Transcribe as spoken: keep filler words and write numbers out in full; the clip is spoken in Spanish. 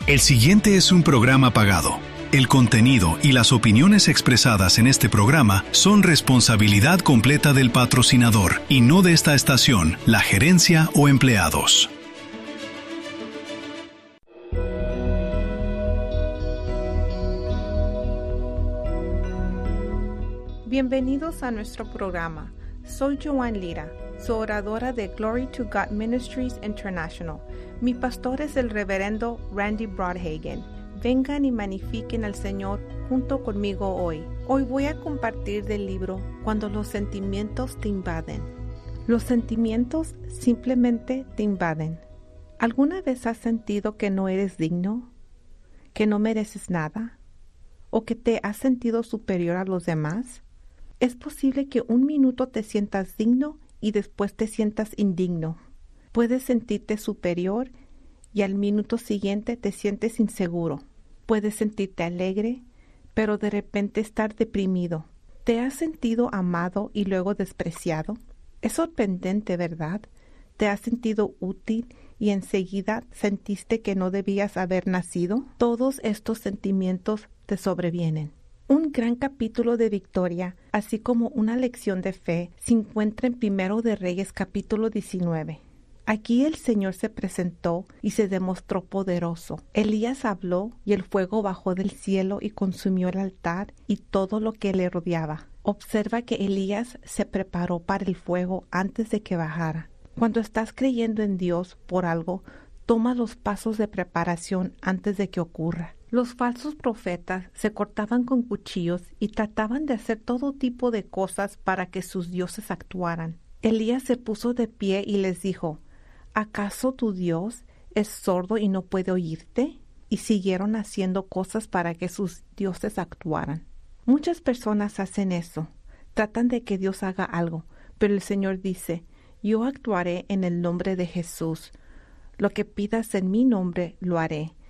El siguiente es un programa pagado. El contenido y las opiniones expresadas en este programa son responsabilidad completa del patrocinador y no de esta estación, la gerencia o empleados. Bienvenidos a nuestro programa. Soy Joan Lira, su oradora de Glory to God Ministries International. Mi pastor es el reverendo Randy Broadhagen. Vengan y magnifiquen al Señor junto conmigo hoy. Hoy voy a compartir del libro Cuando los sentimientos te invaden. Los sentimientos simplemente te invaden. ¿Alguna vez has sentido que no eres digno? ¿Que no mereces nada? ¿O que te has sentido superior a los demás? Es posible que un minuto te sientas digno y después te sientas indigno. Puedes sentirte superior y al minuto siguiente te sientes inseguro. Puedes sentirte alegre, pero de repente estar deprimido. ¿Te has sentido amado y luego despreciado? Es sorprendente, ¿verdad? ¿Te has sentido útil y enseguida sentiste que no debías haber nacido? Todos estos sentimientos te sobrevienen. Un gran capítulo de victoria, así como una lección de fe, se encuentra en Primero de Reyes capítulo diecinueve. Aquí el Señor se presentó y se demostró poderoso. Elías habló y el fuego bajó del cielo y consumió el altar y todo lo que le rodeaba. Observa que Elías se preparó para el fuego antes de que bajara. Cuando estás creyendo en Dios por algo, toma los pasos de preparación antes de que ocurra. Los falsos profetas se cortaban con cuchillos y trataban de hacer todo tipo de cosas para que sus dioses actuaran. Elías se puso de pie y les dijo, ¿acaso tu Dios es sordo y no puede oírte? Y siguieron haciendo cosas para que sus dioses actuaran. Muchas personas hacen eso, tratan de que Dios haga algo, pero el Señor dice, yo actuaré en el nombre de Jesús. Lo que pidas en mi nombre, lo haré.